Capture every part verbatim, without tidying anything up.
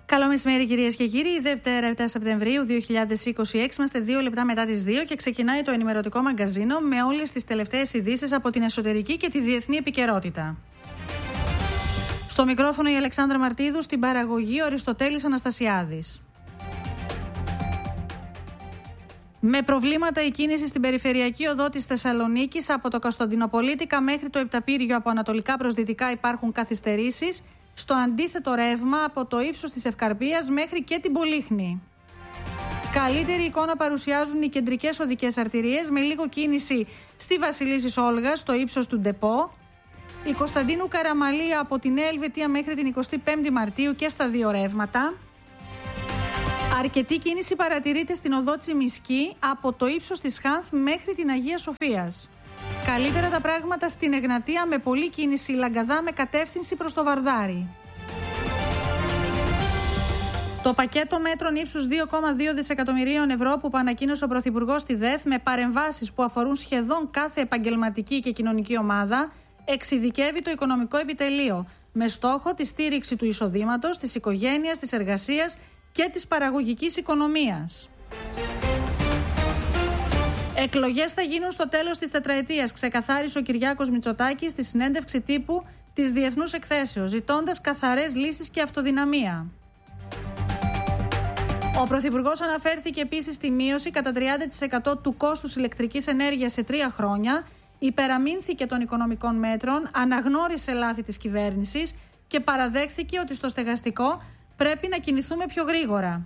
Καλό μεσημέρι, κυρίες και κύριοι. Δευτέρα επτά Σεπτεμβρίου δύο χιλιάδες είκοσι έξι. Είμαστε δύο λεπτά μετά τις δύο και ξεκινάει το ενημερωτικό μαγκαζίνο με όλες τις τελευταίες ειδήσεις από την εσωτερική και τη διεθνή επικαιρότητα. Στο μικρόφωνο η Αλεξάνδρα Μαρτίδου, στην παραγωγή ο Αριστοτέλης Αναστασιάδης. Με προβλήματα η κίνηση στην περιφερειακή οδό της Θεσσαλονίκης από το Κωνσταντινοπολίτικα μέχρι το Επταπύργιο από ανατολικά προς δυτικά υπάρχουν καθυστερήσεις. Στο αντίθετο ρεύμα από το ύψος της Ευκαρπίας μέχρι και την Πολύχνη. Καλύτερη εικόνα παρουσιάζουν οι κεντρικές οδικές αρτηρίες με λίγο κίνηση στη Βασιλίσσης Όλγας στο ύψος του Ντεπό. Η Κωνσταντίνου Καραμαλή από τη Νέα Ελβετία μέχρι την εικοστή πέμπτη Μαρτίου και στα δύο ρεύματα. Αρκετή κίνηση παρατηρείται στην οδό Τσιμισκή από το ύψος της Χάνθ μέχρι την Αγία Σοφίας. Καλύτερα τα πράγματα στην Εγνατία με πολλή κίνηση Λαγκαδά με κατεύθυνση προς το Βαρδάρι. Το πακέτο μέτρων ύψους δύο κόμμα δύο δισεκατομμυρίων ευρώ που ανακοίνωσε ο Πρωθυπουργός στη ΔΕΘ με παρεμβάσεις που αφορούν σχεδόν κάθε επαγγελματική και κοινωνική ομάδα εξειδικεύει το οικονομικό επιτελείο με στόχο τη στήριξη του εισοδήματος, της οικογένειας, της εργασίας και της παραγωγικής οικονομίας. Εκλογές θα γίνουν στο τέλος της τετραετίας, ξεκαθάρισε ο Κυριάκος Μητσοτάκης στη συνέντευξη τύπου της Διεθνούς Εκθέσεως, ζητώντας καθαρές λύσεις και αυτοδυναμία. Ο Πρωθυπουργός αναφέρθηκε επίσης στη μείωση κατά τριάντα τοις εκατό του κόστους ηλεκτρικής ενέργειας σε τρία χρόνια, υπεραμείνθηκε των οικονομικών μέτρων, αναγνώρισε λάθη της κυβέρνησης και παραδέχθηκε ότι στο στεγαστικό πρέπει να κινηθούμε πιο γρήγορα.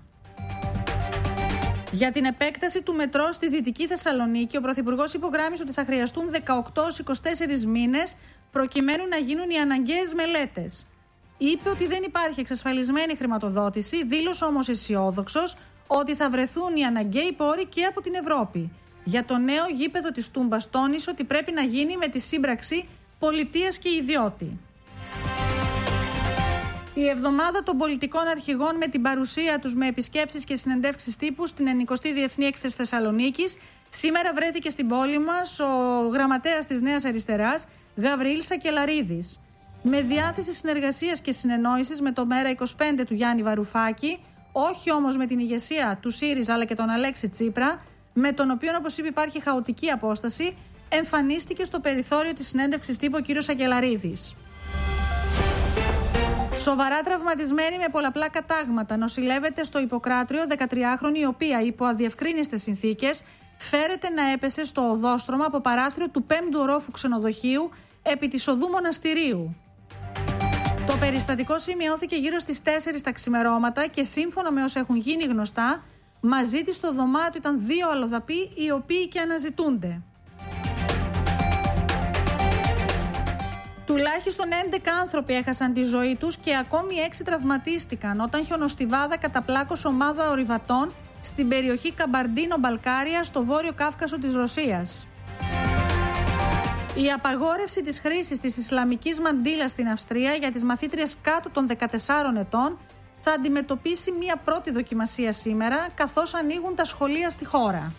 Για την επέκταση του μετρό στη Δυτική Θεσσαλονίκη, ο Πρωθυπουργός υπογράμμισε ότι θα χρειαστούν δεκαοκτώ έως είκοσι τέσσερις μήνες προκειμένου να γίνουν οι αναγκαίες μελέτες. Είπε ότι δεν υπάρχει εξασφαλισμένη χρηματοδότηση, δήλωσε όμως αισιόδοξος ότι θα βρεθούν οι αναγκαίοι πόροι και από την Ευρώπη. Για το νέο γήπεδο της Τούμπας τόνισε ότι πρέπει να γίνει με τη σύμπραξη πολιτείας και ιδιώτη. Η εβδομάδα των πολιτικών αρχηγών με την παρουσία τους με επισκέψεις και συνεντεύξεις τύπου στην ενικοστή Διεθνή Έκθεση Θεσσαλονίκης. Σήμερα βρέθηκε στην πόλη μας ο γραμματέας της Νέας Αριστεράς, Γαβριήλ Σακελαρίδης. Με διάθεση συνεργασίας και συνεννόησης με το Μέρα είκοσι πέντε του Γιάννη Βαρουφάκη, όχι όμως με την ηγεσία του ΣΥΡΙΖΑ αλλά και τον Αλέξη Τσίπρα, με τον οποίο, όπως είπε, υπάρχει χαοτική απόσταση, εμφανίστηκε στο περιθώριο της συνέντευξης τύπου ο κ. Σακελαρίδης. Σοβαρά τραυματισμένη με πολλαπλά κατάγματα νοσηλεύεται στο Ιπποκράτριο δεκατριάχρονη, η οποία υπό αδιευκρίνιστες συνθήκες φέρεται να έπεσε στο οδόστρωμα από παράθυρο του πέμπτου ορόφου ξενοδοχείου επί της οδού Μοναστηρίου. Το περιστατικό σημειώθηκε γύρω στις τέσσερις τα ξημερώματα και σύμφωνα με όσα έχουν γίνει γνωστά, μαζί της στο δωμάτιο ήταν δύο αλλοδαποί οι οποίοι και αναζητούνται. Τουλάχιστον έντεκα άνθρωποι έχασαν τη ζωή τους και ακόμη έξι τραυματίστηκαν όταν χιονοστιβάδα καταπλάκωσε ομάδα ορειβατών στην περιοχή Καμπαρντίνο-Μπαλκάρια στο βόρειο Κάφκασο της Ρωσίας. Η απαγόρευση της χρήσης της Ισλαμικής μαντήλας στην Αυστρία για τις μαθήτριες κάτω των δεκατεσσάρων ετών θα αντιμετωπίσει μία πρώτη δοκιμασία σήμερα, καθώς ανοίγουν τα σχολεία στη χώρα.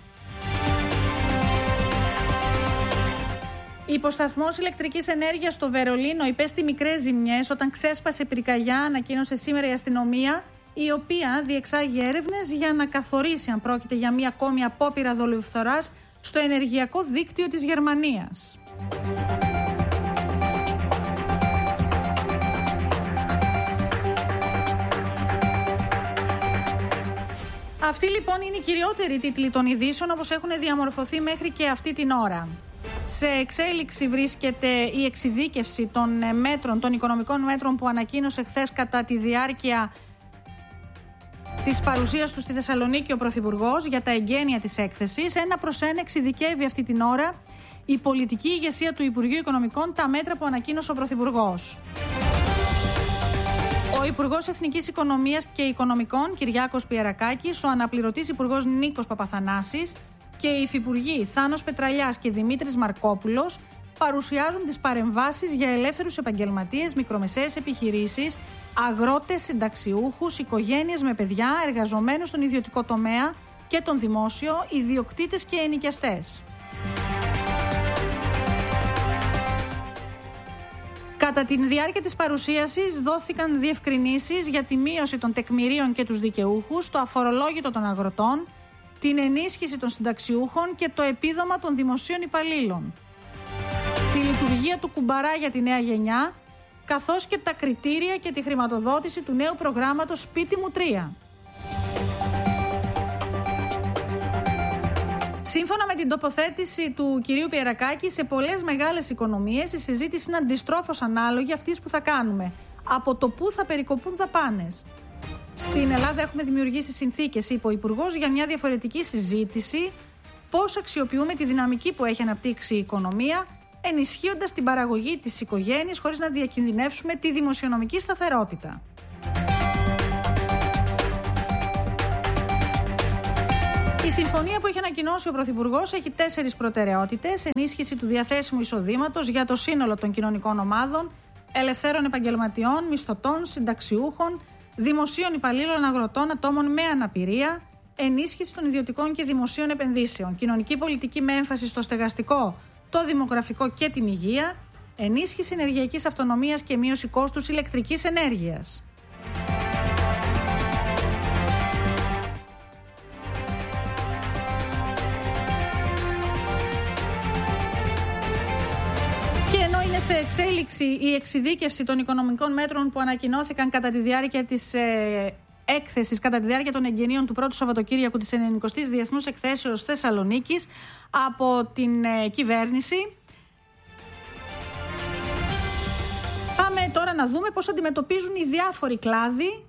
Υποσταθμός ηλεκτρικής ενέργειας στο Βερολίνο υπέστη μικρές ζημιές όταν ξέσπασε πυρκαγιά, ανακοίνωσε σήμερα η αστυνομία, η οποία διεξάγει έρευνες για να καθορίσει αν πρόκειται για μία ακόμη απόπειρα δολοφθοράς στο ενεργειακό δίκτυο της Γερμανίας. Αυτοί λοιπόν είναι οι κυριότεροι τίτλοι των ειδήσεων όπως έχουν διαμορφωθεί μέχρι και αυτή την ώρα. Σε εξέλιξη βρίσκεται η εξειδίκευση των μέτρων, των οικονομικών μέτρων που ανακοίνωσε χθες κατά τη διάρκεια της παρουσίας του στη Θεσσαλονίκη ο Πρωθυπουργός για τα εγγένεια της έκθεσης. Ένα προς ένα εξειδικεύει αυτή την ώρα η πολιτική ηγεσία του Υπουργείου Οικονομικών τα μέτρα που ανακοίνωσε ο Πρωθυπουργός. Ο Υπουργός Εθνικής Οικονομίας και Οικονομικών Κυριάκος Πιερακάκης, ο αναπληρωτής Υπουργός Νίκος Παπαθανάσης και οι υφυπουργοί Θάνος Πετραλιάς και Δημήτρης Μαρκόπουλος παρουσιάζουν τις παρεμβάσεις για ελεύθερους επαγγελματίες, μικρομεσαίες επιχειρήσεις, αγρότες, συνταξιούχους, οικογένειες με παιδιά, εργαζομένους στον ιδιωτικό τομέα και τον δημόσιο, ιδιοκτήτες και ενοικιαστές. Κατά τη διάρκεια της παρουσίασης δόθηκαν διευκρινήσεις για τη μείωση των τεκμηρίων και τους δικαιούχους, το αφορολόγητο των αγροτών, την ενίσχυση των συνταξιούχων και το επίδομα των δημοσίων υπαλλήλων. Τη λειτουργία του κουμπαρά για τη νέα γενιά, καθώς και τα κριτήρια και τη χρηματοδότηση του νέου προγράμματος Σπίτι μου τρία. Σύμφωνα με την τοποθέτηση του κυρίου Πιερακάκη, σε πολλές μεγάλες οικονομίες η συζήτηση είναι αντιστρόφως ανάλογη αυτής που θα κάνουμε. Από το πού θα περικοπούν δαπάνες. Στην Ελλάδα έχουμε δημιουργήσει συνθήκες, είπε ο Υπουργός, για μια διαφορετική συζήτηση πώς αξιοποιούμε τη δυναμική που έχει αναπτύξει η οικονομία, ενισχύοντας την παραγωγή της οικογένειας χωρίς να διακινδυνεύσουμε τη δημοσιονομική σταθερότητα. Η συμφωνία που έχει ανακοινώσει ο Πρωθυπουργός έχει τέσσερις προτεραιότητες: ενίσχυση του διαθέσιμου εισοδήματος για το σύνολο των κοινωνικών ομάδων, ελευθέρων επαγγελματιών, μισθωτών, συνταξιούχων, δημοσίων υπαλλήλων, αγροτών, ατόμων με αναπηρία, ενίσχυση των ιδιωτικών και δημοσίων επενδύσεων, κοινωνική πολιτική με έμφαση στο στεγαστικό, το δημογραφικό και την υγεία, ενίσχυση ενεργειακής αυτονομίας και μείωση κόστους ηλεκτρικής ενέργειας. Σε εξέλιξη η εξειδίκευση των οικονομικών μέτρων που ανακοινώθηκαν κατά τη διάρκεια της ε, έκθεσης, κατά τη διάρκεια των εγγενείων του πρώτου Σαββατοκύριακου της ενενηκοστής Διεθνούς Εκθέσεως Θεσσαλονίκης από την ε, κυβέρνηση. Πάμε τώρα να δούμε πώς αντιμετωπίζουν οι διάφοροι κλάδοι,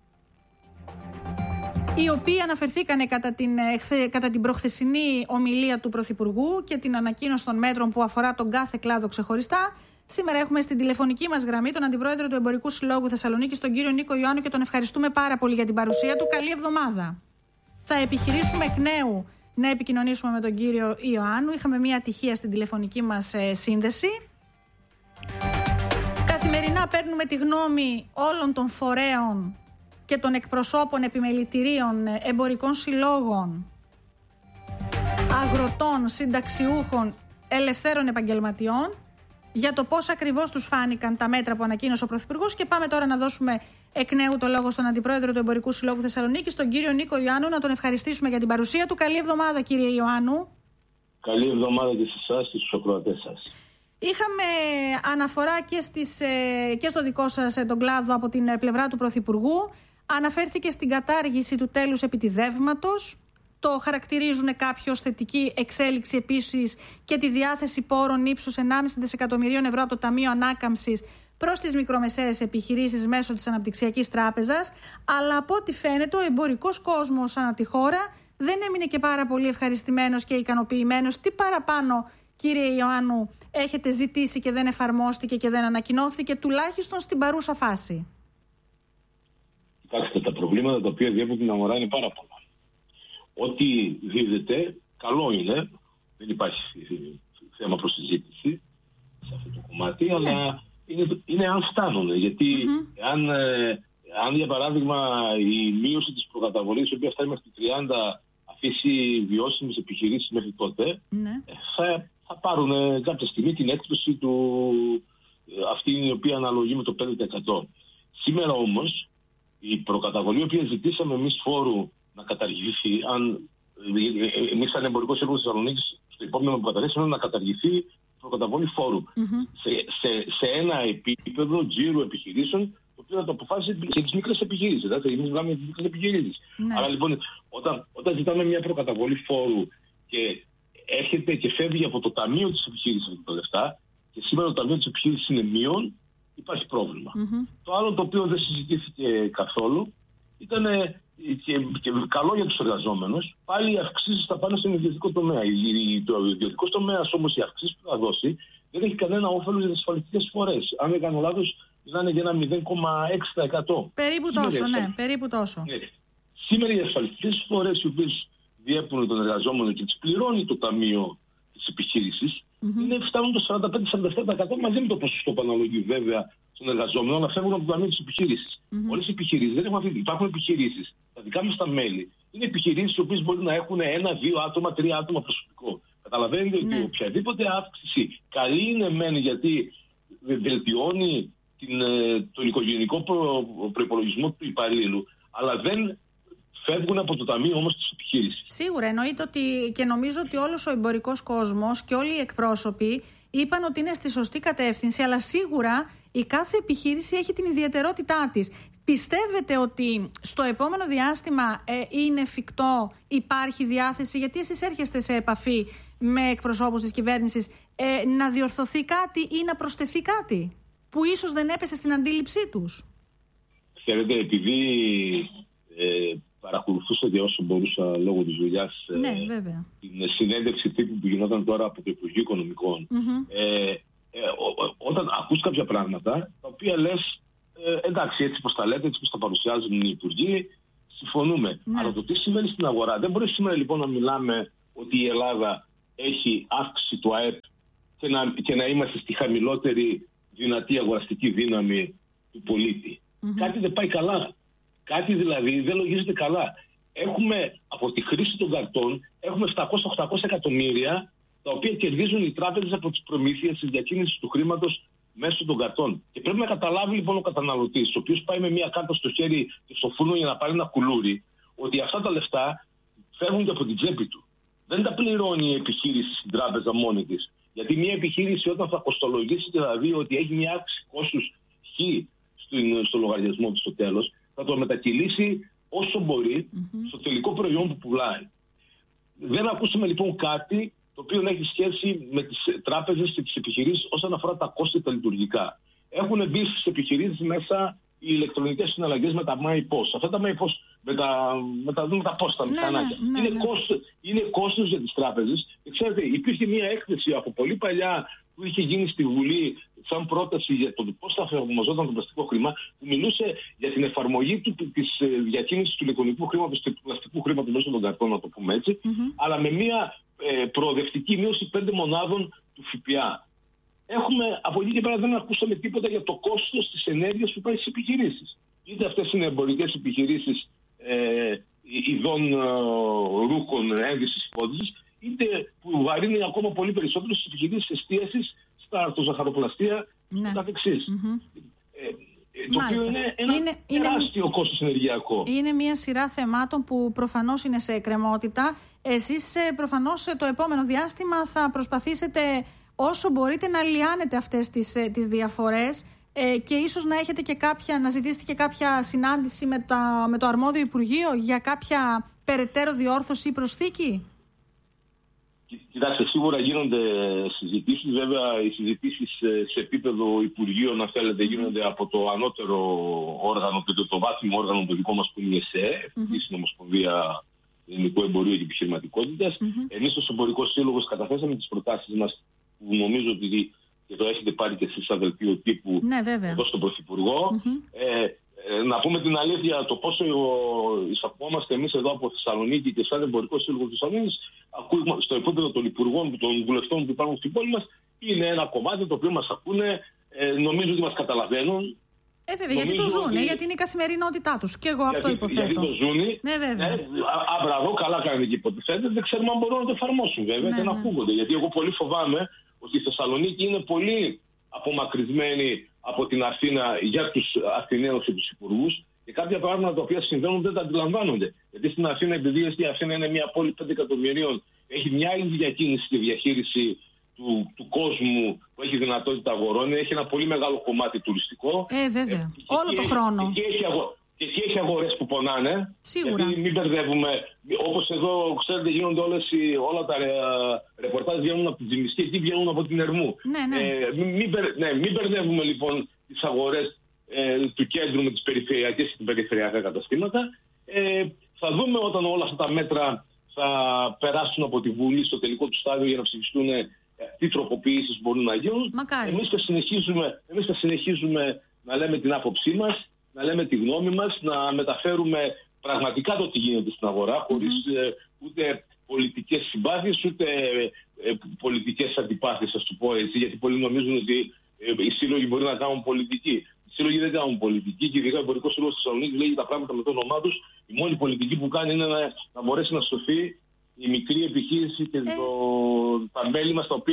οι οποίοι αναφερθήκαν κατά την, κατά την προχθεσινή ομιλία του Πρωθυπουργού και την ανακοίνωση των μέτρων που αφορά τον κάθε κλάδο ξεχωριστά. Σήμερα έχουμε στην τηλεφωνική μας γραμμή τον Αντιπρόεδρο του Εμπορικού Συλλόγου Θεσσαλονίκης, τον κύριο Νίκο Ιωάννου, και τον ευχαριστούμε πάρα πολύ για την παρουσία του. Καλή εβδομάδα. Θα επιχειρήσουμε εκ νέου να επικοινωνήσουμε με τον κύριο Ιωάννου. Είχαμε μια ατυχία στην τηλεφωνική μας σύνδεση. Καθημερινά παίρνουμε τη γνώμη όλων των φορέων και των εκπροσώπων επιμελητηρίων, εμπορικών συλλόγων, αγροτών, συνταξιούχων, ελευθέρων επαγγελματιών για το πώς ακριβώς τους φάνηκαν τα μέτρα που ανακοίνωσε ο Πρωθυπουργός. Και πάμε τώρα να δώσουμε εκ νέου το λόγο στον Αντιπρόεδρο του Εμπορικού Συλλόγου Θεσσαλονίκης, τον κύριο Νίκο Ιωάννου, να τον ευχαριστήσουμε για την παρουσία του. Καλή εβδομάδα, κύριε Ιωάννου. Καλή εβδομάδα και σε εσάς και στους ακροατές σας. Είχαμε αναφορά και, στις, και στο δικό σας τον κλάδο από την πλευρά του Πρωθυπουργού. Αναφέρθηκε στην κατάργηση του τέλους επιτιδεύματος. Το χαρακτηρίζουν κάποιοι ως θετική εξέλιξη επίσης και τη διάθεση πόρων ύψους ενάμιση δισεκατομμυρίων ευρώ από το Ταμείο Ανάκαμψης προς τις μικρομεσαίες επιχειρήσεις μέσω της Αναπτυξιακής Τράπεζας. Αλλά από ό,τι φαίνεται ο εμπορικός κόσμος ανά τη χώρα δεν έμεινε και πάρα πολύ ευχαριστημένος και ικανοποιημένος. Τι παραπάνω, κύριε Ιωάννου, έχετε ζητήσει και δεν εφαρμόστηκε και δεν ανακοινώθηκε, τουλάχιστον στην παρούσα φάση? Κοιτάξτε, τα προβλήματα τα οποία διέπουν την αγορά είναι πάρα πολλά. Ό,τι δίδεται, καλό είναι. Δεν υπάρχει θέμα προς συζήτηση σε αυτό το κομμάτι, ναι. Αλλά είναι, είναι αν φτάνουν. Γιατί mm-hmm. αν, ε, αν, για παράδειγμα, η μείωση της προκαταβολής, η οποία φτάνει μέχρι τριάντα, αφήσει βιώσιμες επιχειρήσεις μέχρι τότε, mm-hmm. θα, θα πάρουν κάποια στιγμή την έκπτωση του, αυτή η οποία αναλογεί με το πέντε τοις εκατό. Σήμερα όμως, η προκαταβολή, η οποία ζητήσαμε εμείς φόρου να καταργηθεί, αν εμείς σαν Εμπορικό Σύλλογο της Θεσσαλονίκης, στο επόμενο που καταθέσαμε, να καταργηθεί η προκαταβολή φόρου. Mm-hmm. Σε, σε, σε ένα επίπεδο τζίρου επιχειρήσεων, το οποίο θα το αποφάσισε σε τις μικρές επιχειρήσεις. Δηλαδή, εμείς μιλάμε για τις μικρές επιχειρήσεις. Mm-hmm. Άρα λοιπόν, όταν, όταν ζητάμε μια προκαταβολή φόρου και έρχεται και φεύγει από το ταμείο της επιχείρησης με τα λεφτά, και σήμερα το ταμείο της επιχείρησης είναι μείον, υπάρχει πρόβλημα. Mm-hmm. Το άλλο το οποίο δεν συζητήθηκε καθόλου ήταν και, και καλό για τους εργαζόμενους, πάλι οι αυξήσεις θα πάνε στον ιδιωτικό τομέα. Το ιδιωτικό τομέα όμως, οι αυξήσεις που θα δώσει δεν έχει κανένα όφελος για τις ασφαλιστικές εισφορές. Αν δεν κάνω λάθος, μιλάνε για ένα μηδέν κόμμα έξι τοις εκατό. Περίπου σήμερα τόσο, ναι, περίπου τόσο. Ναι. Σήμερα οι ασφαλιστικές εισφορές, οι οποίες διέπουν τον εργαζόμενο και τις πληρώνει το ταμείο της επιχείρησης, mm-hmm. είναι, φτάνουν το σαράντα πέντε με σαράντα επτά τοις εκατό μαζί με το ποσοστό που αναλογεί βέβαια στον εργαζόμενο, αλλά φεύγουν από το ταμείο της επιχείρησης. Mm-hmm. Όλες οι επιχειρήσεις δεν έχουν αυτή. Υπάρχουν επιχειρήσεις. Τα δικά μας τα μέλη είναι επιχειρήσεις οι οποίες μπορεί να έχουν ένα, δύο άτομα, τρία άτομα προσωπικό. Καταλαβαίνετε ότι mm-hmm. οποιαδήποτε αύξηση καλή είναι μεν, γιατί βελτιώνει την, τον οικογενειακό προ, προϋπολογισμό του υπαλλήλου, αλλά δεν φεύγουν από το ταμείο όμως της επιχείρησης. Σίγουρα, εννοείται ότι, και νομίζω ότι όλος ο εμπορικός κόσμος και όλοι οι εκπρόσωποι είπαν ότι είναι στη σωστή κατεύθυνση, αλλά σίγουρα η κάθε επιχείρηση έχει την ιδιαιτερότητά της. Πιστεύετε ότι στο επόμενο διάστημα ε, είναι εφικτό, υπάρχει διάθεση, γιατί εσείς έρχεστε σε επαφή με εκπροσώπους της κυβέρνησης, ε, να διορθωθεί κάτι ή να προσθεθεί κάτι που ίσως δεν έπεσε στην αντίληψή τους? Ξέρετε, επειδή ε, παρακολουθούσα και όσο μπορούσα λόγω της δουλειάς ναι, ε, την συνέντευξη τύπου που γινόταν τώρα από το Υπουργείο Οικονομικών, mm-hmm. ε, ε, ό, ό, όταν ακούς κάποια πράγματα τα οποία λες, ε, εντάξει, έτσι πως τα λέτε, έτσι πως τα παρουσιάζουν οι υπουργοί, συμφωνούμε. Ναι. Αλλά το τι συμβαίνει στην αγορά, δεν μπορεί σήμερα λοιπόν να μιλάμε ότι η Ελλάδα έχει αύξηση του ΑΕΠ και να, και να είμαστε στη χαμηλότερη δυνατή αγοραστική δύναμη του πολίτη. Mm-hmm. Κάτι δεν πάει καλά. Κάτι δηλαδή δεν λογίζεται καλά. Έχουμε από τη χρήση των καρτών έχουμε επτακόσια με οχτακόσια εκατομμύρια τα οποία κερδίζουν οι τράπεζες από τις προμήθειες της διακίνησης του χρήματος μέσω των καρτών. Και πρέπει να καταλάβει λοιπόν ο καταναλωτής, ο οποίος πάει με μια κάρτα στο χέρι και στο φούρνο για να πάρει ένα κουλούρι, ότι αυτά τα λεφτά φεύγουν και από την τσέπη του. Δεν τα πληρώνει η επιχείρηση στην τράπεζα μόνη της. Γιατί μια επιχείρηση όταν θα κοστολογήσει και θα δει ότι έχει μια αύξηση κόστους χ στο λογαριασμό του στο τέλος, θα το μετακυλήσει όσο μπορεί mm-hmm. στο τελικό προϊόν που πουλάει. Δεν ακούσαμε λοιπόν κάτι το οποίο να έχει σχέση με τις τράπεζες και τις επιχειρήσεις όσον αφορά τα κόστη τα λειτουργικά. Έχουν μπει στις επιχειρήσεις μέσα οι ηλεκτρονικές συναλλαγές με τα MyPOS. Αυτά τα MyPOS με τα, με τα, με τα πώς, τα μηχανάκια. Ναι, ναι, ναι, είναι, ναι. Κόστος, είναι κόστος για τις τράπεζες. Και ξέρετε, υπήρχε μια έκθεση από πολύ παλιά που είχε γίνει στη Βουλή σαν πρόταση για το πώς θα εφαρμοζόταν το πλαστικό χρήμα, που μιλούσε για την εφαρμογή του, της διακίνησης του ηλεκτρονικού χρήματος και του πλαστικού χρήματος μέσω των καρτών, να το πούμε έτσι, mm-hmm. αλλά με μια ε, προοδευτική μείωση πέντε μονάδων του ΦΠΑ. Έχουμε, από εκεί και πέρα δεν ακούσαμε τίποτα για το κόστος της ενέργειας που πάει στις επιχειρήσεις. Είτε αυτές είναι εμπορικές επιχειρήσεις ε, ειδών ε, ρούχων ένδυσης υπόδησης, είτε που βαρύνει ακόμα πολύ περισσότερο στις επιχειρήσεις εστίασης, στα αρτοζαχαροπλαστεία και τα δεξής. Mm-hmm. Ε, ε, το Μάλιστα. οποίο είναι ένα είναι, τεράστιο είναι, κόστος ενεργειακό. Είναι μια σειρά θεμάτων που προφανώς είναι σε εκκρεμότητα. Εσείς προφανώς το επόμενο διάστημα θα προσπαθήσετε όσο μπορείτε να λιάνετε αυτές τις, τις διαφορές ε, και ίσως να έχετε και κάποια, να ζητήσετε και κάποια συνάντηση με, τα, με το αρμόδιο Υπουργείο για κάποια περαιτέρω διόρθωση ή προσθήκη. Κοιτάξτε, σίγουρα γίνονται συζητήσεις. Βέβαια, οι συζητήσεις σε επίπεδο Υπουργείων, αν θέλετε, γίνονται από το ανώτερο όργανο και το, το βάθμιο όργανο το δικό μας που είναι η ΕΣΕ, mm-hmm. η Συνομοσπονδία Ελληνικού Εμπορίου και Επιχειρηματικότητας. Mm-hmm. Εμείς ως Εμπορικός Σύλλογος καταθέσαμε τις προτάσεις μας, που νομίζω ότι και το έχετε πάρει και εσείς σαν δελτίο τύπου ναι, εδώ στον Πρωθυπουργό. Mm-hmm. Ε, ε, να πούμε την αλήθεια, το πόσο εισακούμαστε εμείς εδώ από Θεσσαλονίκη και σαν Εμπορικό Σύλλογο της Θεσσαλονίκης, στο επίπεδο των υπουργών, των βουλευτών που υπάρχουν στην πόλη μας, είναι ένα κομμάτι το οποίο μας ακούνε, ε, νομίζω ότι μας καταλαβαίνουν. Ε, βέβαια, γιατί το ζουνε, ότι... γιατί είναι η καθημερινότητά τους. Και εγώ αυτό γιατί, υποθέτω. Γιατί το ζουνε. Ναι, βέβαια. Ε, αμπραδό, καλά κάνετε και υποτιθέτε. Δεν ξέρουμε αν μπορούν να το εφαρμόσουν, βέβαια, ναι, και να ναι. ακούγονται. Γιατί εγώ πολύ φοβάμαι ότι η Θεσσαλονίκη είναι πολύ απομακρυσμένη από την Αθήνα για τους Αθηναίους και τους υπουργούς. Και κάποια πράγματα τα οποία συμβαίνουν δεν τα αντιλαμβάνονται. Γιατί στην Αθήνα, επειδή η Αθήνα είναι μια πόλη πέντε εκατομμυρίων, έχει μια άλλη διακίνηση και διαχείριση του, του κόσμου που έχει δυνατότητα αγορών, έχει ένα πολύ μεγάλο κομμάτι τουριστικό. Ε, βέβαια. Ε, Όλο το έχει, χρόνο. Και εκεί έχει, και εκεί έχει αγορές που πονάνε. Σίγουρα. Γιατί μην μπερδεύουμε. Όπως εδώ, ξέρετε, γίνονται όλες οι, όλα τα ρε, ρεπορτάζ βγαίνουν από την Τζιμισκή, εκεί βγαίνουν από την Ερμού. Ναι, ναι. Ε, μην, ναι, μην μπερδεύουμε λοιπόν τις αγορές ε, του κέντρου με τις περιφερειακές και την περιφερειακά καταστήματα. Ε, θα δούμε όταν όλα αυτά τα μέτρα θα περάσουν από τη Βουλή στο τελικό του στάδιο για να ψηφιστούν τι τροποποιήσεις μπορούν να γίνουν. Εμείς θα συνεχίζουμε, εμείς θα συνεχίζουμε να λέμε την άποψή μας, να λέμε τη γνώμη μας, να μεταφέρουμε πραγματικά το τι γίνεται στην αγορά, χωρίς mm-hmm. ε, ούτε πολιτικές συμπάθειες, ούτε ε, ε, πολιτικές αντιπάθειες, ας το πω έτσι, γιατί πολλοί νομίζουν ότι ε, οι σύλλογοι μπορεί να κάνουν πολιτική. Οι σύλλογοι δεν κάνουν πολιτική και ειδικά ο Εμπορικός Σύλλογος της Θεσσαλονίκης λέγει τα πράγματα με το όνομά τους. Η μόνη πολιτική που κάνει είναι να, να μπορέσει να σωθεί η μικρή επιχείρηση και ε. το, τα μέλη μας τα οποία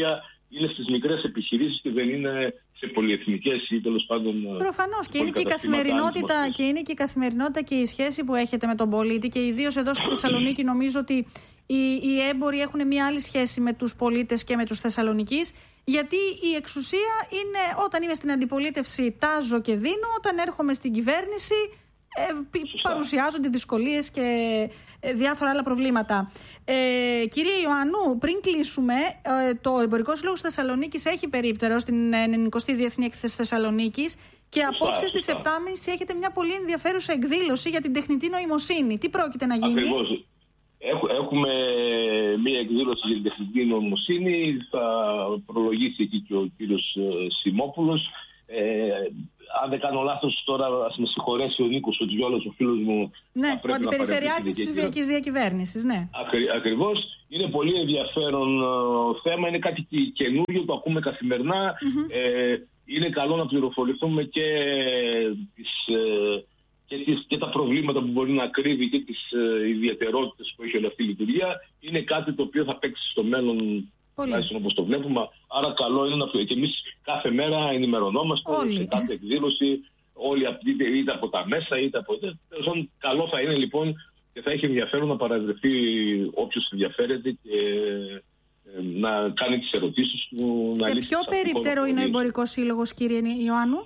είναι στις μικρές επιχειρήσεις και δεν είναι σε πολυεθνικές ή τέλος πάντων. Προφανώς, και είναι και η καθημερινότητα και είναι και η καθημερινότητα και η σχέση που έχετε με τον πολίτη, και ιδίως εδώ στη Θεσσαλονίκη νομίζω ότι οι, οι έμποροι έχουν μια άλλη σχέση με τους πολίτες και με τους Θεσσαλονικείς, γιατί η εξουσία είναι, όταν είμαι στην αντιπολίτευση τάζω και δίνω, όταν έρχομαι στην κυβέρνηση ε, παρουσιάζονται δυσκολίες και ε, διάφορα άλλα προβλήματα. Ε, κύριε Ιωάννου, πριν κλείσουμε, ε, το Εμπορικό Σύλλογος Θεσσαλονίκης έχει περίπτερο στην ενενηκοστή Διεθνή Έκθεση Θεσσαλονίκης και απόψε στις επτά και τριάντα έχετε μια πολύ ενδιαφέρουσα εκδήλωση για την τεχνητή νοημοσύνη. Τι πρόκειται να γίνει? Ακριβώς. Έχουμε μια εκδήλωση για την τεχνητή νοημοσύνη. Θα προλογίσει εκεί και ο κύριος Σιμόπουλος. Ε, αν δεν κάνω λάθος, τώρα ας με συγχωρέσει ο Νίκος ο Τζιόλος, ο φίλος μου. Ναι, ο αντιπεριφερειάρχης της ψηφιακής διακυβέρνησης, ναι. Ακρι, ακριβώς. Είναι πολύ ενδιαφέρον uh, θέμα, είναι κάτι καινούριο, το ακούμε καθημερινά. Mm-hmm. Ε, είναι καλό να πληροφορηθούμε και, τις, και, τις, και τα προβλήματα που μπορεί να κρύβει και τις uh, ιδιαιτερότητες που έχει όλη αυτή η λειτουργία. Είναι κάτι το οποίο θα παίξει στο μέλλον, τουλάχιστον όπως το βλέπουμε. Άρα καλό είναι να και εμείς κάθε μέρα ενημερωνόμαστε όλοι σε κάθε εκδήλωση, όλοι είτε, είτε από τα μέσα είτε από... Καλό θα είναι λοιπόν και θα έχει ενδιαφέρον να παραδεχθεί όποιος ενδιαφέρεται και ε, να κάνει τις ερωτήσεις του. Σε ποιο περίπτερο είναι ο Εμπορικός Σύλλογος, κύριε Ιωάννου?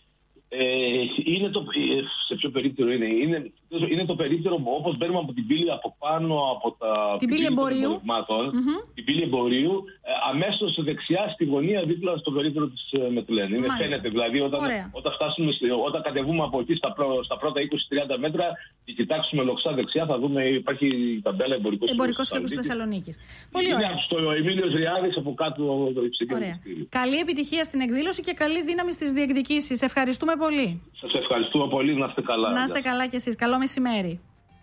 Ε, είναι το, σε ποιο περίπτερο είναι, είναι, είναι το περίπτερο όπως μπαίνουμε από την πύλη από πάνω από τα την πύλη εμπορίου, mm-hmm. την πύλη εμπορίου ε, αμέσως δεξιά στη γωνία δίπλα στο περίπτερο της ε, Μετλέν. Είναι φαίνεται δηλαδή όταν, όταν, φτάσουμε, όταν κατεβούμε από εκεί στα, πρω, στα πρώτα είκοσι με τριάντα μέτρα και κοιτάξουμε λοξά δεξιά θα δούμε υπάρχει η ταμπέλα Εμπορικός Σύλλογος Θεσσαλονίκης. Πολύ ωραία. Είναι στο Εμίλιος Ριάδης από κάτω το υψηλό. Καλή επιτυχία στην εκδήλωση και καλή δύναμη στις διεκδικήσεις. Ευχαριστούμε πολύ. Σας ευχαριστούμε πολύ. Να είστε καλά. Να είστε καλά κι εσείς. Καλό μεσημέρι.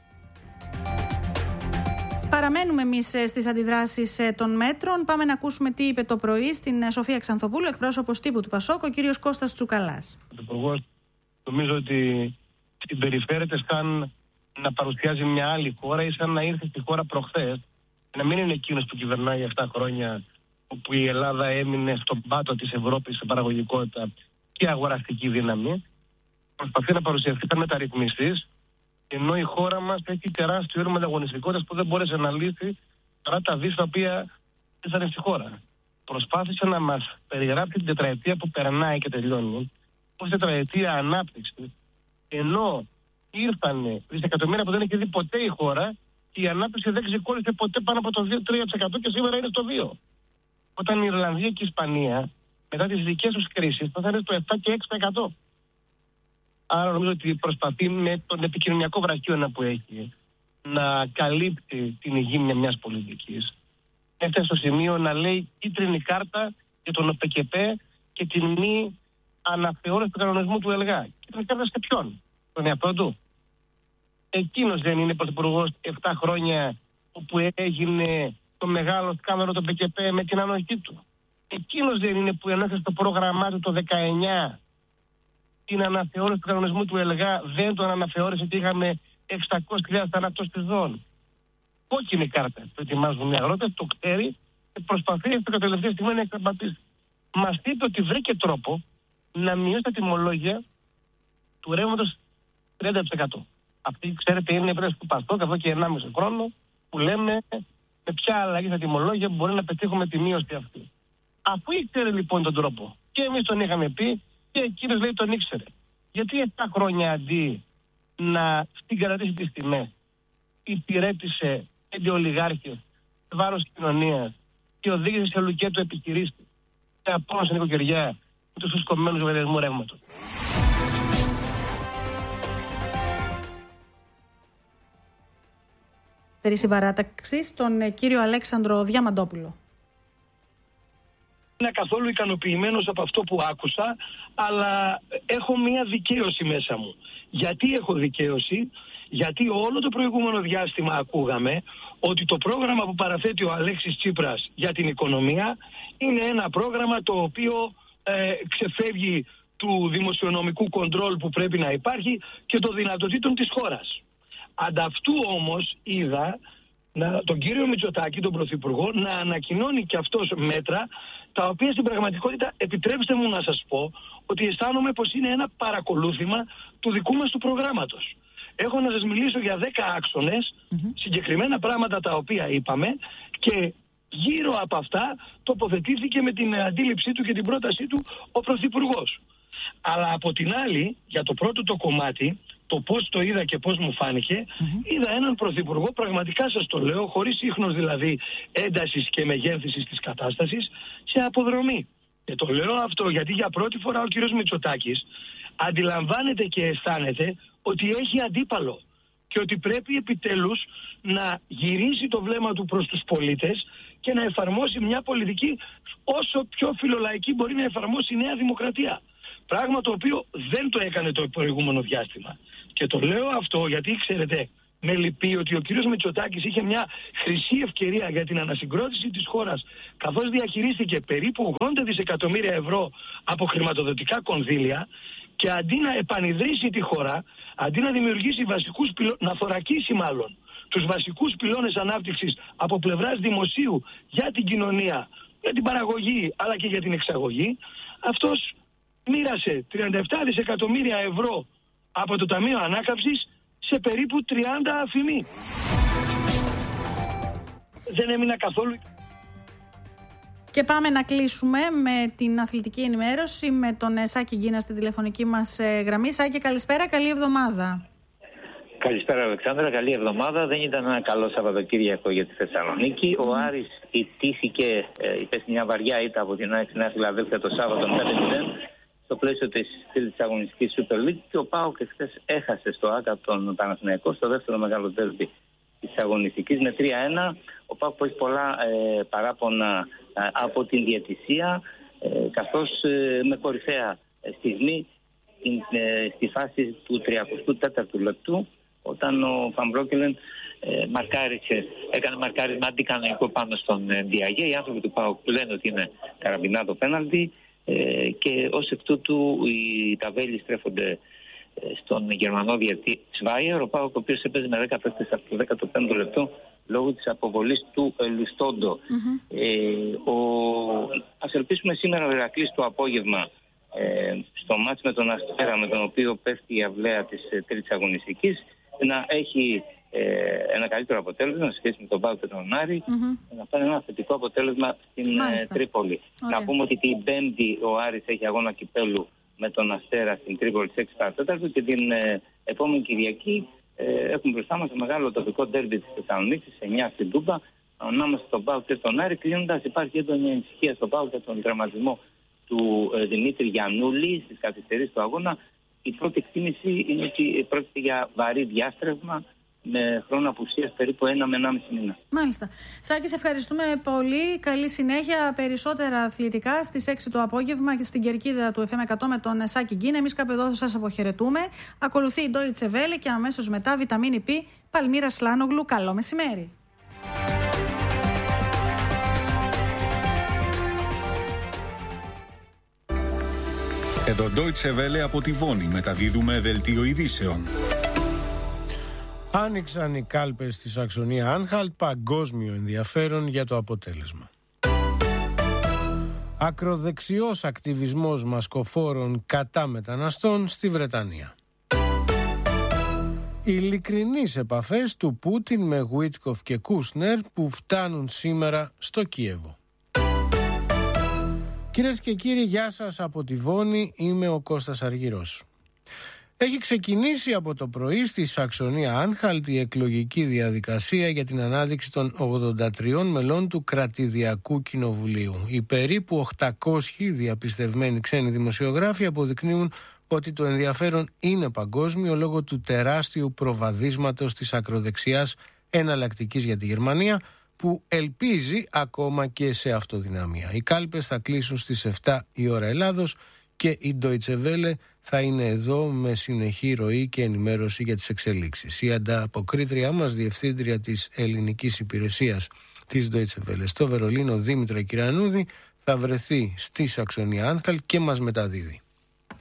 Παραμένουμε εμείς στις αντιδράσεις των μέτρων. Πάμε να ακούσουμε τι είπε το πρωί στην Σοφία Ξανθοπούλου, εκπρόσωπος τύπου του Πασόκ, ο κύριος Κώστας Τσουκαλάς. Ο Υπουργός νομίζω ότι συμπεριφέρεται σαν να παρουσιάζει μια άλλη χώρα ή σαν να ήρθε στη χώρα προχθές, να μην είναι εκείνος που κυβερνάει επτά χρόνια, όπου η Ελλάδα έμεινε στον πάτο της Ευρώπης σε παραγωγικότητα και αγοραστική δύναμη. Προσπαθεί να παρουσιαστεί σαν μεταρρυθμιστής, ενώ η χώρα μας έχει τεράστιο έργο ανταγωνιστικότητας που δεν μπόρεσε να λύσει παρά τα δις τα οποία ήρθαν στη χώρα. Προσπάθησε να μας περιγράψει την τετραετία που περνάει και τελειώνει ως τετραετία ανάπτυξη, ενώ ήρθαν δισεκατομμύρια που δεν έχει δει ποτέ η χώρα και η ανάπτυξη δεν ξεκόλλησε ποτέ πάνω από το δύο με τρία τοις εκατό και σήμερα είναι στο δύο τοις εκατό. Όταν η Ιρλανδία και η Ισπανία μετά τις δικές τους κρίσεις θα είναι στο επτά και έξι τοις εκατό. Άρα νομίζω ότι προσπαθεί με τον επικοινωνιακό βραχίωνα που έχει να καλύπτει την υγεία μιας πολιτικής. Έφτασε στο σημείο να λέει κίτρινη κάρτα για τον ΟΠΚΠ και την μη αναθεώρηση του κανονισμού του ΕΛΓΑ. Κίτρινη κάρτα σε ποιον? Τον εαυτό του? Εκείνος δεν είναι πρωθυπουργός επτά χρόνια όπου έγινε το μεγάλο σκάνδαλο του ΟΠΚΠ με την ανοχή του? Εκείνος δεν είναι που ενώσε στο πρόγραμμά του το δεκαεννιά την αναθεώρηση του κανονισμού του ΕΛΓΑ, δεν τον αναθεώρησε και είχαμε εξακόσιες χιλιάδες θανάτους στη ζώνη? Κόκκινη κάρτα το ετοιμάζουν οι αγρότες, το ξέρει και προσπαθεί στο τελευταία στιγμή να εξαπατήσει. Μας είπε ότι βρήκε τρόπο να μειώσει τα τιμολόγια του ρεύματος τριάντα τοις εκατό. Αυτή, ξέρετε, είναι η πρέσβη του Πασόκ εδώ και ενάμιση χρόνο που λέμε με ποια αλλαγή στα τιμολόγια μπορεί να πετύχουμε τη μείωση αυτή. Αφού ήξερε λοιπόν τον τρόπο και εμείς τον είχαμε πει και εκείνος λέει τον ήξερε, γιατί επτά χρόνια αντί να συγκρατήσει τις τιμές υπηρέτησε πέντε ολιγάρχες σε βάρος κοινωνίας και οδήγησε σε λουκέτο επιχειρήσεις και απόλυτα στην νοικοκυριά με τους φουσκωμένους λογαριασμού ρεύματος. Συμπαράταξη στον κύριο Αλέξανδρο Διαμαντόπουλο. Είναι καθόλου ικανοποιημένος από αυτό που άκουσα, αλλά έχω μία δικαίωση μέσα μου. Γιατί έχω δικαίωση? Γιατί όλο το προηγούμενο διάστημα ακούγαμε ότι το πρόγραμμα που παραθέτει ο Αλέξης Τσίπρας για την οικονομία είναι ένα πρόγραμμα το οποίο ε, ξεφεύγει του δημοσιονομικού κοντρόλ που πρέπει να υπάρχει και των δυνατοτήτων της χώρας. Ανταυτού όμως είδα να, τον κύριο Μητσοτάκη, τον Πρωθυπουργό, να ανακοινώνει και αυτός μέτρα τα οποία στην πραγματικότητα, επιτρέψτε μου να σας πω, ότι αισθάνομαι πως είναι ένα παρακολούθημα του δικού μας του προγράμματος. Έχω να σας μιλήσω για δέκα άξονες, mm-hmm. συγκεκριμένα πράγματα τα οποία είπαμε, και γύρω από αυτά τοποθετήθηκε με την αντίληψή του και την πρότασή του ο Πρωθυπουργός. Αλλά από την άλλη, για το πρώτο το κομμάτι, το πώς το είδα και πώς μου φάνηκε, mm-hmm. είδα έναν Πρωθυπουργό, πραγματικά σας το λέω, χωρίς ίχνος δηλαδή έντασης και μεγέθυνσης της κατάστασης, σε αποδρομή. Και το λέω αυτό γιατί για πρώτη φορά ο κύριος Μητσοτάκης αντιλαμβάνεται και αισθάνεται ότι έχει αντίπαλο και ότι πρέπει επιτέλους να γυρίσει το βλέμμα του προς τους πολίτες και να εφαρμόσει μια πολιτική όσο πιο φιλολαϊκή μπορεί να εφαρμόσει η Νέα Δημοκρατία. Πράγμα το οποίο δεν το έκανε το προηγούμενο διάστημα. Και το λέω αυτό γιατί, ξέρετε, με λυπεί ότι ο κύριος Μητσοτάκης είχε μια χρυσή ευκαιρία για την ανασυγκρότηση της χώρας, καθώς διαχειρίστηκε περίπου ογδόντα δισεκατομμύρια ευρώ από χρηματοδοτικά κονδύλια, και αντί να επανειδρύσει τη χώρα, αντί να δημιουργήσει βασικούς πυλώνες, να θωρακίσει μάλλον τους βασικούς πυλώνες ανάπτυξης από πλευράς δημοσίου για την κοινωνία, για την παραγωγή αλλά και για την εξαγωγή, αυτός μοίρασε τριάντα επτά δισεκατομμύρια ευρώ από το Ταμείο Ανάκαμψης σε περίπου τριάντα αφημί. Δεν έμεινα καθόλου. Και πάμε να κλείσουμε με την αθλητική ενημέρωση με τον Σάκη Γκίνα στην τηλεφωνική μας γραμμή. Σάκη, καλησπέρα, καλή εβδομάδα. Καλησπέρα Αλεξάνδρα, καλή εβδομάδα. Δεν ήταν ένα καλό Σαββατοκύριακο για τη Θεσσαλονίκη. Mm. Ο Άρης ιτήθηκε, ε, υπέστη μια βαριά ήττα από την Νέα Φιλαδέλφια το Σάββατο πέντε μηδέν στο πλαίσιο της τρίτης αγωνιστικής Super League, και ο ΠΑΟΚ εχθές έχασε στο ΆΚΑ από τον Παναθηναϊκό στο δεύτερο μεγάλο ντέρμπι της αγωνιστικής με τρία ένα. Ο ΠΑΟΚ που έχει πολλά ε, παράπονα ε, από την διαιτησία, ε, καθώς ε, με κορυφαία στιγμή ε, στη φάση του τριακοστού τέταρτου λεπτού, όταν ο Φαμπρόκελεν ε, μαρκάρισε, έκανε μαρκάρισμα αντικανονικό πάνω στον ε, Διαγέ. Οι άνθρωποι του ΠΑΟΚ λένε ότι είναι καραμπινά το πέναλτι, ε, και ως εκ τούτου οι ταβέλοι στρέφονται ε, στον Γερμανό διαιτητή Σβάιερ, ο ΠΑΟΚ ο οποίος έπαιζε με δέκα παίκτες από το δέκατο πέμπτο λεπτό λόγω της αποβολής του ε, Λουστόντο. Mm-hmm. Ε, ο... Ας ελπίσουμε σήμερα ο Ηρακλής το απόγευμα ε, στο μάτς με τον Αστέρα, με τον οποίο πέφτει η αυλαία της ε, τρίτης αγωνιστικής, να έχει ε, ένα καλύτερο αποτέλεσμα σε σχέση με τον ΠΑΟΚ και τον Άρη, mm-hmm. να πάρει ένα θετικό αποτέλεσμα στην ε, Τρίπολη. Ωραία. Να πούμε ότι την Πέμπτη ο Άρης έχει αγώνα κυπέλου με τον Αστέρα στην Τρίπολη στις έξι παρά τέταρτο, και την ε, επόμενη Κυριακή ε, έχουμε μπροστά μας το μεγάλο τοπικό ντέρμπι της Θεσσαλονίκης, εννιά στην Τούμπα, ανάμεσα στον ΠΑΟΚ και τον Άρη. Κλείνοντας, υπάρχει έντονη ανησυχία στον ΠΑΟΚ για τον τερματισμό του ε, Δημήτρη Γιαννούλη στις καθυστερήσεις του αγώνα. Η πρώτη εκτίμηση είναι ότι πρόκειται για βαρύ διάστρευμα με χρόνο απουσίας περίπου ένα με ενάμιση μήνα. Μάλιστα. Σάκη, σε ευχαριστούμε πολύ. Καλή συνέχεια. Περισσότερα αθλητικά στις έξι το απόγευμα και στην κερκίδα του εφ εμ εκατό με τον Σάκη Γκίνα. Εμείς κάπου εδώ θα σας αποχαιρετούμε. Ακολουθεί η Deutsche Welle και αμέσως μετά Βιταμίνη Π, Παλμύρα Σλάνογλου. Καλό μεσημέρι. Εδώ Deutsche Welle από τη Βόνη, μεταδίδουμε δελτίο ειδήσεων. Άνοιξαν οι κάλπες στη Σαξονία Άνχαλτ, παγκόσμιο ενδιαφέρον για το αποτέλεσμα. Ακροδεξιός ακτιβισμός μασκοφόρων κατά μεταναστών στη Βρετανία. Ειλικρινείς επαφές του Πούτιν με Γουίτκοφ και Κούσνερ που φτάνουν σήμερα στο Κίεβο. Κυρίες και κύριοι, γεια σας από τη Βόνη, είμαι ο Κώστας Αργυρός. Έχει ξεκινήσει από το πρωί στη Σαξονία Άνχαλτ η εκλογική διαδικασία για την ανάδειξη των ογδόντα τριών μελών του Κρατηδιακού Κοινοβουλίου. Οι περίπου οκτακόσιοι διαπιστευμένοι ξένοι δημοσιογράφοι αποδεικνύουν ότι το ενδιαφέρον είναι παγκόσμιο λόγω του τεράστιου προβαδίσματος της ακροδεξιάς εναλλακτικής για τη Γερμανία, που ελπίζει ακόμα και σε αυτοδυναμία. Οι κάλπες θα κλείσουν στις επτά η ώρα Ελλάδος και η Deutsche Welle θα είναι εδώ με συνεχή ροή και ενημέρωση για τις εξελίξεις. Η ανταποκρίτριά μας, διευθύντρια της ελληνικής υπηρεσίας της Deutsche Welle στο Βερολίνο, Δήμητρα Κυρανούδη, θα βρεθεί στη Σαξονία Άνχαλτ και μας μεταδίδει.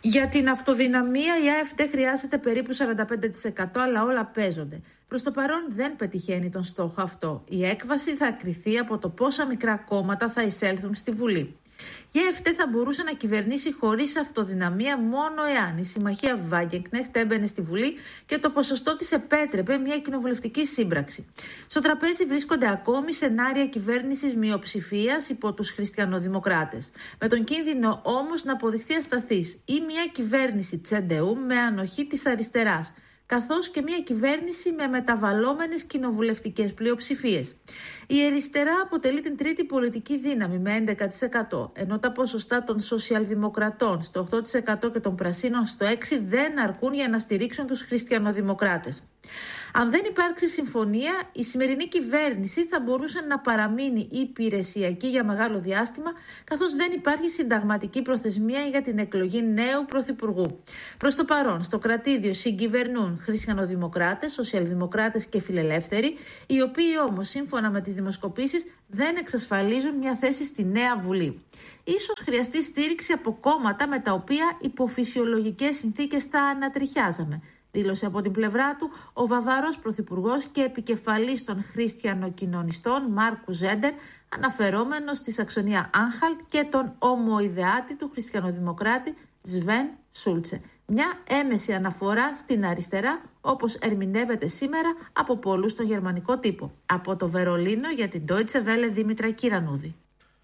Για την αυτοδυναμία η ΑΕΦΔ χρειάζεται περίπου σαράντα πέντε τοις εκατό, αλλά όλα παίζονται. Προς το παρόν δεν πετυχαίνει τον στόχο αυτό. Η έκβαση θα κριθεί από το πόσα μικρά κόμματα θα εισέλθουν στη Βουλή. Η ΑΕΦΔ θα μπορούσε να κυβερνήσει χωρίς αυτοδυναμία μόνο εάν η συμμαχία Wagenknecht έμπαινε στη Βουλή και το ποσοστό της επέτρεπε μια κοινοβουλευτική σύμπραξη. Στο τραπέζι βρίσκονται ακόμη σενάρια κυβέρνησης μειοψηφίας υπό τους χριστιανοδημοκράτες, με τον κίνδυνο όμως να αποδειχθεί ασταθής, ή μια κυβέρνηση Τσεντεού με ανοχή της αριστεράς, καθώς και μια κυβέρνηση με μεταβαλλόμενες κοινοβουλευτικές πλειοψηφίες. Η αριστερά αποτελεί την τρίτη πολιτική δύναμη με έντεκα τοις εκατό, ενώ τα ποσοστά των σοσιαλδημοκρατών στο οκτώ τοις εκατό και των πρασίνων στο έξι τοις εκατό δεν αρκούν για να στηρίξουν τους χριστιανοδημοκράτες. Αν δεν υπάρξει συμφωνία, η σημερινή κυβέρνηση θα μπορούσε να παραμείνει υπηρεσιακή για μεγάλο διάστημα, καθώς δεν υπάρχει συνταγματική προθεσμία για την εκλογή νέου πρωθυπουργού. Προς το παρόν, στο κρατήδιο συγκυβερνούν χριστιανοδημοκράτες, σοσιαλδημοκράτες και φιλελεύθεροι, οι οποίοι όμως, σύμφωνα με τις δημοσκοπήσεις, δεν εξασφαλίζουν μια θέση στη νέα Βουλή. Ίσως χρειαστεί στήριξη από κόμματα με τα οποία υπό φυσιολογικές συνθήκες θα ανατριχιάζαμε, δήλωσε από την πλευρά του ο Βαβαρός Πρωθυπουργός και επικεφαλής των χριστιανοκοινωνιστών Μάρκου Ζέντερ, αναφερόμενος στη Σαξονία Άνχαλτ και τον ομοειδεάτη του χριστιανοδημοκράτη Σβέν Σούλτσε. Μια έμεση αναφορά στην αριστερά, όπως ερμηνεύεται σήμερα από πολλούς στον γερμανικό τύπο. Από το Βερολίνο για την Deutsche Welle, Δήμητρα Κυρανούδη.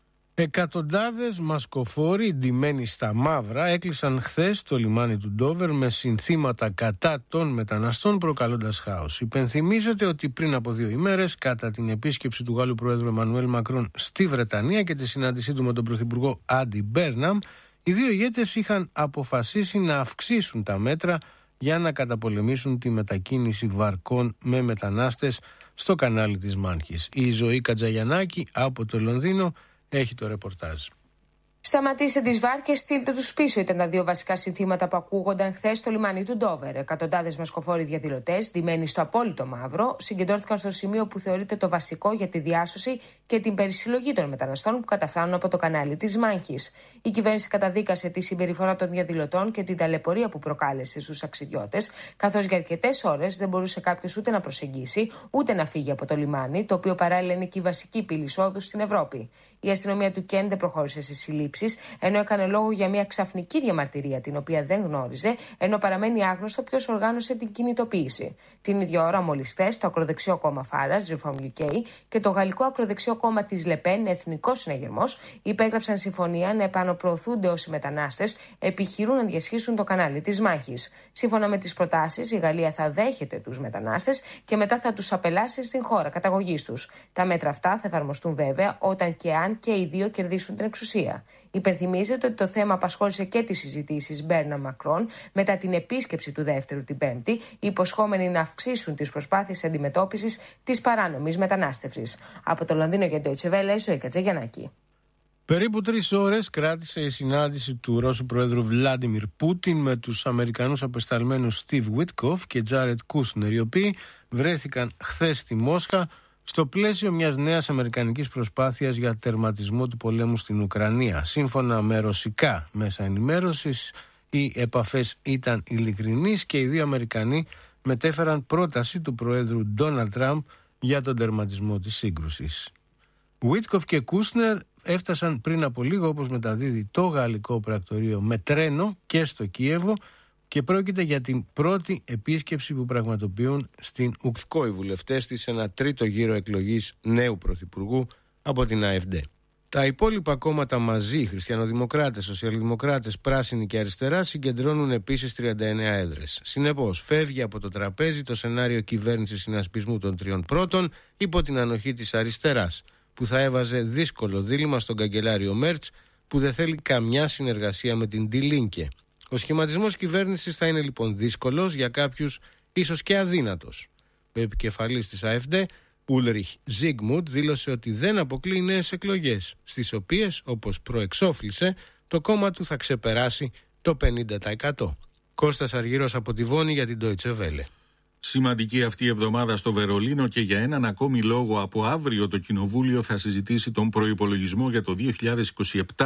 Εκατοντάδες μασκοφόροι ντυμένοι στα μαύρα έκλεισαν χθες το λιμάνι του Ντόβερ με συνθήματα κατά των μεταναστών, προκαλώντας χάος. Υπενθυμίζεται ότι πριν από δύο ημέρες, κατά την επίσκεψη του Γάλλου Προέδρου Εμμανουέλ Μακρόν στη Βρετανία και τη συνάντησή του με τον Πρωθυπουργό Άντι Μπέρναμ, οι δύο ηγέτες είχαν αποφασίσει να αυξήσουν τα μέτρα για να καταπολεμήσουν τη μετακίνηση βαρκών με μετανάστες στο κανάλι της Μάνχης. Η Ζωή Κατζαγιαννάκη από το Λονδίνο έχει το ρεπορτάζ. Σταματήστε τις βάρκες, στείλτε τους πίσω, ήταν τα δύο βασικά συνθήματα που ακούγονταν χθες στο λιμάνι του Ντόβερ. Εκατοντάδες μασκοφόροι διαδηλωτές, ντυμένοι στο απόλυτο μαύρο, συγκεντρώθηκαν στο σημείο που θεωρείται το βασικό για τη διάσωση και την περισυλλογή των μεταναστών που καταφθάνουν από το κανάλι της Μάνχης. Η κυβέρνηση καταδίκασε τη συμπεριφορά των διαδηλωτών και την ταλαιπωρία που προκάλεσε στους ταξιδιώτες, καθώς για αρκετές ώρες δεν μπορούσε κάποιος ούτε να προσεγγίσει ούτε να φύγει από το λιμάνι, το οποίο παράλληλα είναι και η βασική πύλη εισόδου στην Ευρώπη. Η αστυνομία του Κέν δεν προχώρησε σε συλλήψεις, ενώ έκανε λόγο για μια ξαφνική διαμαρτυρία την οποία δεν γνώριζε, ενώ παραμένει άγνωστο ποιος οργάνωσε την κινητοποίηση. Την ίδια ώρα, μόλις χθες, το ακροδεξιό κόμμα Φάραζ, Reform γιου κέι, και το γαλλικό ακροδεξιό κόμμα της Λεπέν, Εθνικός Συναγερμός, υπέγραψαν συμφωνία να επαναπροωθούνται όσοι μετανάστες επιχειρούν να διασχίσουν το κανάλι της Μάχης. Σύμφωνα με τις προτάσεις, η Γαλλία θα δέχεται τους μετανάστες και μετά θα τους απελάσει στην χώρα καταγωγής τους. Τα μέτρα αυτά θα εφαρμοστούν βέβαια όταν και αν και οι δύο κερδίσουν την εξουσία. Υπενθυμίζεται ότι το θέμα απασχόλησε και τις συζητήσεις Μπέρναμ Μακρόν μετά την επίσκεψη του δεύτερου την Πέμπτη, υποσχόμενοι να αυξήσουν τις προσπάθειες αντιμετώπισης της παράνομης μετανάστευσης. Από το Λονδίνο για το Deutsche Welle, Ζωή Κατζαγιαννάκη. Περίπου τρεις ώρες κράτησε η συνάντηση του Ρώσου Προέδρου Βλάντιμιρ Πούτιν με τους Αμερικανούς απεσταλμένους Στίβ Βίτκοφ και Τζάρετ Κούσνερ, οι οποίοι βρέθηκαν χθες στη Μόσχα στο πλαίσιο μιας νέας αμερικανικής προσπάθειας για τερματισμό του πολέμου στην Ουκρανία. Σύμφωνα με ρωσικά μέσα ενημέρωσης, οι επαφές ήταν ειλικρινείς και οι δύο Αμερικανοί μετέφεραν πρόταση του Προέδρου Ντόναλντ Τραμπ για τον τερματισμό της σύγκρουσης. Βίτκοφ και Κούσνερ έφτασαν πριν από λίγο, όπως μεταδίδει το γαλλικό πρακτορείο, με τρένο και στο Κίεβο, και πρόκειται για την πρώτη επίσκεψη που πραγματοποιούν στην Ουκρανία οι βουλευτές της σε ένα τρίτο γύρο εκλογής νέου πρωθυπουργού από την ΑΕΦΔ. Τα υπόλοιπα κόμματα μαζί, χριστιανοδημοκράτες, σοσιαλδημοκράτες, πράσινοι και αριστερά, συγκεντρώνουν επίσης τριάντα εννέα έδρες. Συνεπώς, φεύγει από το τραπέζι το σενάριο κυβέρνησης συνασπισμού των τριών πρώτων υπό την ανοχή της αριστεράς, που θα έβαζε δύσκολο δίλημμα στον καγκελάριο Μέρτς, που δεν θέλει καμιά συνεργασία με την Die Linke. Ο σχηματισμός κυβέρνησης θα είναι λοιπόν δύσκολος, για κάποιους ίσως και αδύνατος. Ο επικεφαλής της ΑΕΦΔ, Ούλριχ Ζίγμουντ, δήλωσε ότι δεν αποκλείει νέες εκλογές, στις οποίες, όπως προεξόφλησε, το κόμμα του θα ξεπεράσει το πενήντα τοις εκατό. Κώστας Αργυρός από τη Βόνη για την Deutsche Welle. Σημαντική αυτή η εβδομάδα στο Βερολίνο και για έναν ακόμη λόγο από αύριο το Κοινοβούλιο θα συζητήσει τον προϋπολογισμό για το δύο χιλιάδες είκοσι επτά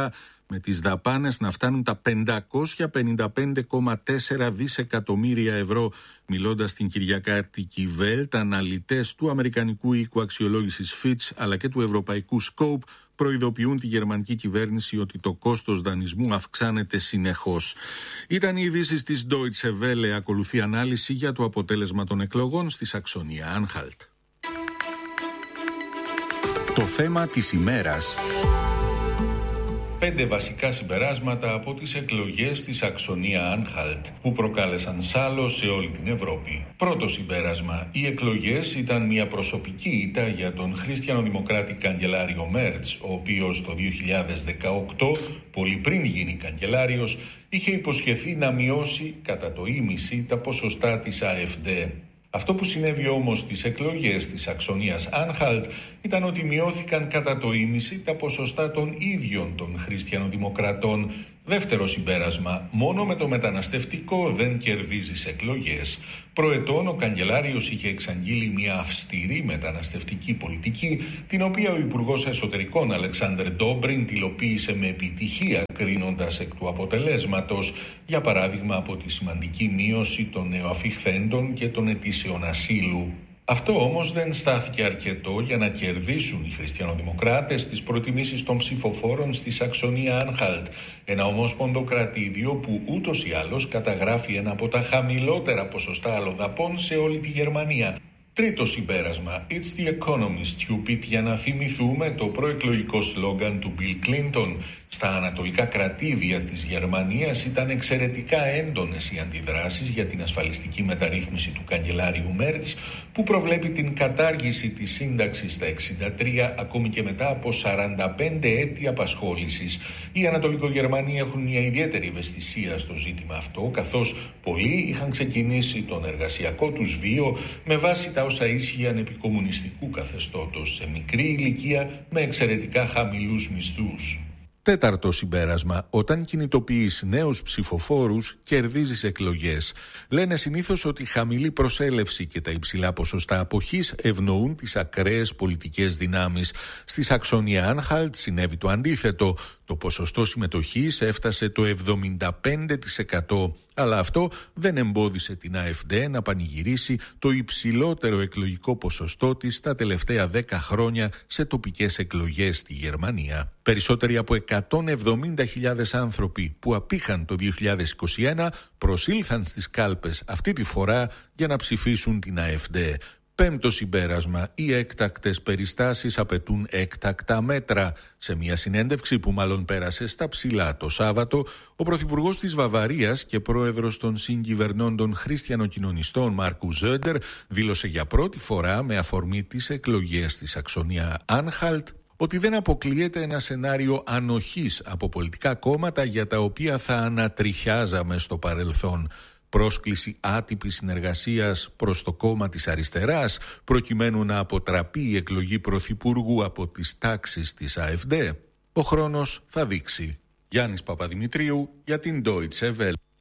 με τις δαπάνες να φτάνουν τα πεντακόσια πενήντα πέντε κόμμα τέσσερα δισεκατομμύρια ευρώ. Μιλώντας στην Κυριακάτικη Welt, αναλυτές του Αμερικανικού οίκου αξιολόγησης Fitch αλλά και του Ευρωπαϊκού Scope προειδοποιούν τη γερμανική κυβέρνηση ότι το κόστος δανεισμού αυξάνεται συνεχώς. Ήταν οι ειδήσεις της Deutsche Welle. Ακολουθεί ανάλυση για το αποτέλεσμα των εκλογών στη Σαξονία-Άνχαλτ. Το θέμα της ημέρας. Πέντε βασικά συμπεράσματα από τις εκλογές στη Σαξονία-Άνχαλτ που προκάλεσαν σάλο σε όλη την Ευρώπη. Πρώτο συμπέρασμα. Οι εκλογές ήταν μια προσωπική ήττα για τον χριστιανοδημοκράτη καγκελάριο Μέρτς, ο οποίος το δύο χιλιάδες δεκαοκτώ, πολύ πριν γίνει καγκελάριος, είχε υποσχεθεί να μειώσει κατά το ίμιση τα ποσοστά της AfD. Αυτό που συνέβη όμως στις εκλογές της Σαξονίας Άνχαλτ ήταν ότι μειώθηκαν κατά το ίμιση τα ποσοστά των ίδιων των χριστιανοδημοκρατών. Δεύτερο συμπέρασμα, μόνο με το μεταναστευτικό δεν κερδίζεις εκλογές. Προετών ο καγκελάριος είχε εξαγγείλει μια αυστηρή μεταναστευτική πολιτική, την οποία ο Υπουργός Εσωτερικών Αλεξάνδρ Ντόμπριν τυλοποίησε με επιτυχία, κρίνοντας εκ του αποτελέσματος, για παράδειγμα από τη σημαντική μείωση των νεοαφιχθέντων και των αιτήσεων ασύλου. Αυτό όμως δεν στάθηκε αρκετό για να κερδίσουν οι χριστιανοδημοκράτες τις προτιμήσεις των ψηφοφόρων στη Σαξονία-Άνχαλτ, ένα ομόσπονδο κρατήδιο που ούτως ή άλλως καταγράφει ένα από τα χαμηλότερα ποσοστά αλλοδαπών σε όλη τη Γερμανία. Τρίτο συμπέρασμα, It's the economy stupid, για να θυμηθούμε το προεκλογικό σλόγγαν του Bill Clinton. Στα ανατολικά κρατήδια της Γερμανίας ήταν εξαιρετικά έντονες οι αντιδράσεις για την ασφαλιστική μεταρρύθμιση του καγκελάριου Μέρτς, που προβλέπει την κατάργηση της σύνταξης στα εξήντα τρία ακόμη και μετά από σαράντα πέντε έτη απασχόλησης. Οι Ανατολικογερμανοί έχουν μια ιδιαίτερη ευαισθησία στο ζήτημα αυτό, καθώς πολλοί είχαν ξεκινήσει τον εργασιακό τους βίο με βάση τα όσα ίσχυαν επί κομμουνιστικού καθεστώτος, σε μικρή ηλικία με εξαιρετικά χαμηλούς μισθούς. Τέταρτο συμπέρασμα. Όταν κινητοποιείς νέους ψηφοφόρους, κερδίζεις εκλογές. Λένε συνήθως ότι η χαμηλή προσέλευση και τα υψηλά ποσοστά αποχής ευνοούν τις ακραίες πολιτικές δυνάμεις. Στη Σαξονία-Άνχαλτ συνέβη το αντίθετο. Το ποσοστό συμμετοχής έφτασε το εβδομήντα πέντε τοις εκατό. Αλλά αυτό δεν εμπόδισε την AfD να πανηγυρίσει το υψηλότερο εκλογικό ποσοστό της τα τελευταία δέκα χρόνια σε τοπικές εκλογές στη Γερμανία. Περισσότεροι από εκατόν εβδομήντα χιλιάδες άνθρωποι που απήχαν το δύο χιλιάδες είκοσι ένα προσήλθαν στις κάλπες αυτή τη φορά για να ψηφίσουν την AfD. Πέμπτο συμπέρασμα, οι έκτακτες περιστάσεις απαιτούν έκτακτα μέτρα. Σε μια συνέντευξη που μάλλον πέρασε στα ψηλά το Σάββατο, ο Πρωθυπουργός της Βαβαρίας και πρόεδρος των συγκυβερνώντων χριστιανοκοινωνιστών Μάρκου Ζόντερ δήλωσε για πρώτη φορά με αφορμή τις εκλογές στη Σαξονία-Άνχαλτ ότι δεν αποκλείεται ένα σενάριο ανοχής από πολιτικά κόμματα για τα οποία θα ανατριχιάζαμε στο παρελθόν. Πρόσκληση άτυπης συνεργασίας προς το κόμμα της αριστεράς προκειμένου να αποτραπεί η εκλογή πρωθυπουργού από τις τάξεις της AfD. Ο χρόνος θα δείξει. Γιάννης Παπαδημητρίου για την Deutsche Welle.